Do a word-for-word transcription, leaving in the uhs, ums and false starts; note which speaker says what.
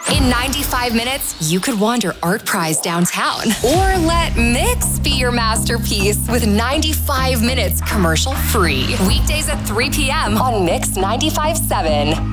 Speaker 1: In ninety-five minutes, you could wander Art Prize downtown or let Mix be your masterpiece with ninety-five minutes commercial free. Weekdays at three p.m. on Mix ninety-five point seven.